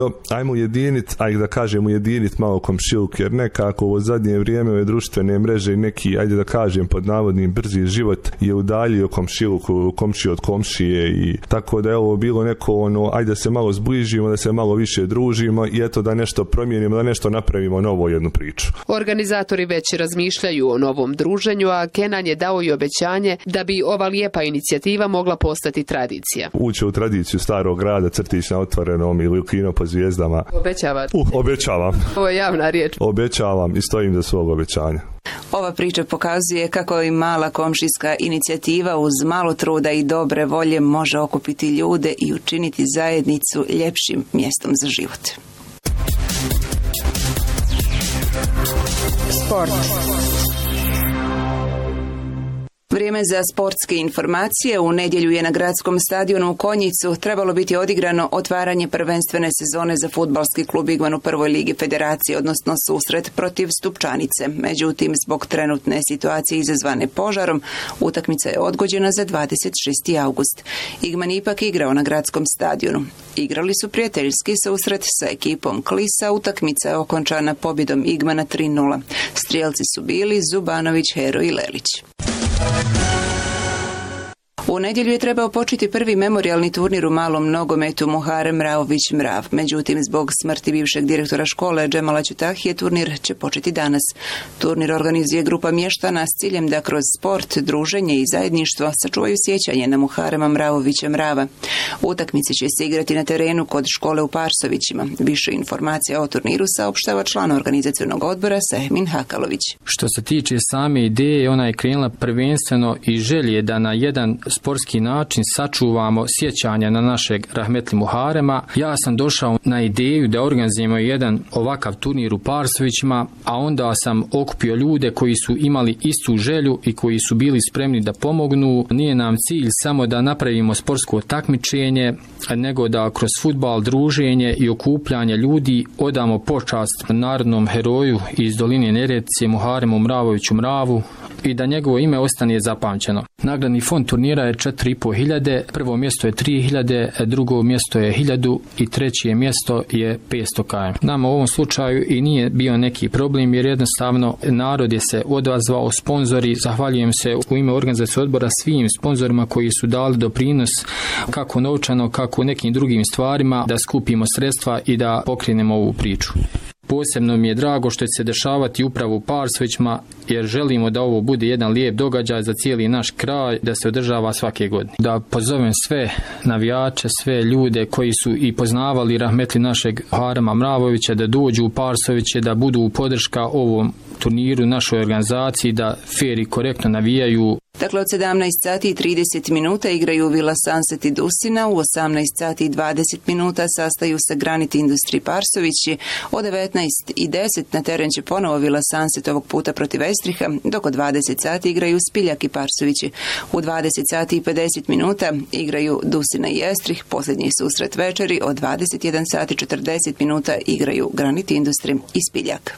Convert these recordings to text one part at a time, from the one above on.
Ajmo ujediniti, a i da kažem ujediniti malo komšiluk, jer nekako u zadnje vrijeme ove društvene mreže i neki, ajde da kažem pod navodnim brzi život je udaljio komšiluku, komšiju od komšije i tako da je ovo bilo neko ajde da se malo zbližimo, da se malo više družimo i eto da nešto promijenimo, da nešto napravimo novo jednu priču. Organizatori već razmišljaju o novom druženju, a Kenan je dao i obećanje da bi ova lijepa inicijativa mogla postati tradicija. Uće u tradiciju starog grada, crtić na otvorenom ili kino po zvijezdama. Obećavate? Obećavam. Ovo je javna riječ. Obećavam i stojim za svog obećanja. Ova priča pokazuje kako i mala komšijska inicijativa uz malo truda i dobre volje može okupiti ljude i učiniti zajednicu ljepšim mjestom za život. Sport. Vrijeme za sportske informacije. U nedjelju je na gradskom stadionu u Konjicu trebalo biti odigrano otvaranje prvenstvene sezone za fudbalski klub Igman u prvoj ligi federacije, odnosno susret protiv Stupčanice. Međutim, zbog trenutne situacije izazvane požarom, utakmica je odgođena za 26. august. Igman ipak igrao na gradskom stadionu. Igrali su prijateljski susret sa ekipom Klisa, utakmica je okončana pobjedom Igmana 3:0. Strijelci su bili Zubanović, Hero i Lelić. U nedjelju je trebao početi prvi memorijalni turnir u malom nogometu Muharem Mraović-Mrav. Međutim, zbog smrti bivšeg direktora škole Džemala Ćutahije, turnir će početi danas. Turnir organizuje grupa mještana s ciljem da kroz sport, druženje i zajedništvo sačuvaju sjećanje na Muharema Mraovića-Mrava. Utakmice će se igrati na terenu kod škole u Parsovićima. Više informacija o turniru saopštava član organizacionog odbora Sehmin Hakalović. Što se tiče same ideje, ona je krenula prvenstveno i želje da na jedan sportski način sačuvamo sjećanja na našeg rahmetli Muharema. Ja sam došao na ideju da organizujemo jedan ovakav turnir u Parsovićima, a onda sam okupio ljude koji su imali istu želju i koji su bili spremni da pomognu. Nije nam cilj samo da napravimo sportsko takmičenje, nego da kroz fudbal, druženje i okupljanje ljudi odamo počast narodnom heroju iz doline Neretve Muharemu Mraoviću-Mravu i da njegovo ime ostane zapamćeno. Nagradni fond turnira je 4.500, prvo mjesto je 3.000, drugo mjesto je 1.000 i treće mjesto je 500 km. Nama u ovom slučaju i nije bio neki problem jer jednostavno narod je se odazvao, sponzori, zahvaljujem se u ime organizacijskog odbora svim sponzorima koji su dali doprinos kako novčano, kako u nekim drugim stvarima da skupimo sredstva i da pokrenemo ovu priču. Posebno mi je drago što će se dešavati upravo u Parsovićima jer želimo da ovo bude jedan lijep događaj za cijeli naš kraj, da se održava svake godine. Da pozovem sve navijače, sve ljude koji su i poznavali rahmetli našeg Muharema Mraovića da dođu u Parsoviće, da budu podrška ovom turniru, našoj organizaciji, da fer i korektno navijaju. Dakle, od 17 sati i 30 minuta igraju Vila Sunset i Dusina, u 18 sati i 20 minuta sastaju se Granit Industri Parsovići, od 19 i 10 na teren će ponovo Vila Sunset ovog puta protiv Estriha, dok od 20 sati igraju Spiljak i Parsovići. U 20 sati i 50 minuta igraju Dusina i Estrih, posljednji susret večeri, od 21 sati i 40 minuta igraju Granit Industri i Spiljak.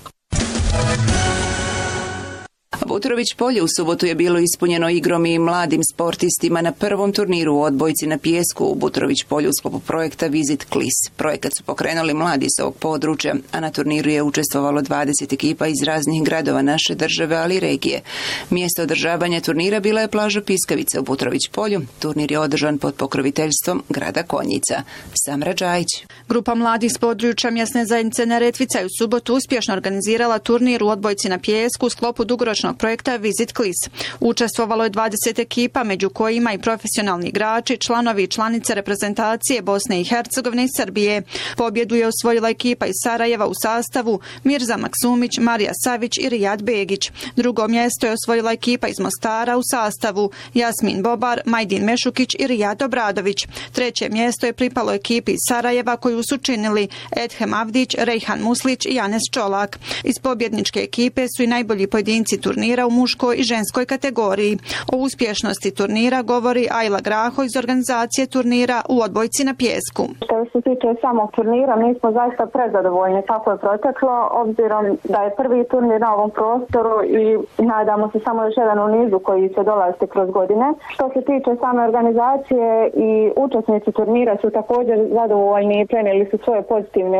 Butrović Polje u subotu je bilo ispunjeno igrom i mladim sportistima na prvom turniru u odbojci na pijesku u Butrović Polju u sklopu projekta Visit Klis. Projekat su pokrenuli mladi s ovog područja, a na turniru je učestvovalo 20 ekipa iz raznih gradova naše države, ali i regije. Mjesto održavanja turnira bila je plaža Piskavica u Butrović Polju. Turnir je održan pod pokroviteljstvom grada Konjica. Samra Đajić. Grupa mladih s područja mjesne zajednice Neretvica je u subotu uspješno organizirala turnir u odbojci na pijesku u sklopu dugoročnog projekta Visit Klis. Učestvovalo je 20 ekipa, među kojima i profesionalni igrači, članovi i članice reprezentacije Bosne i Hercegovine i Srbije. Pobjedu je osvojila ekipa iz Sarajeva u sastavu Mirza Maksumić, Marija Savić i Rijad Begić. Drugo mjesto je osvojila ekipa iz Mostara u sastavu Jasmin Bobar, Majdin Mešukić i Rijad Obradović. Treće mjesto je pripalo ekipi iz Sarajeva koju su činili Edhem Avdić, Rejhan Muslić i Janes Čolak. Iz pobjedničke ekipe su i najbolji pojedinci turnira u muškoj i ženskoj kategoriji. O uspješnosti turnira govori Ajla Graho iz organizacije turnira u odbojci na pijesku. Što se tiče samog turnira, mi smo zaista prezadovoljni kako je proteklo, obzirom da je prvi turnir na ovom prostoru i nadamo se samo još jedan u nizu koji će dolaziti kroz godine. Što se tiče same organizacije i učesnici turnira su također zadovoljni i prenijeli su svoje pozitivne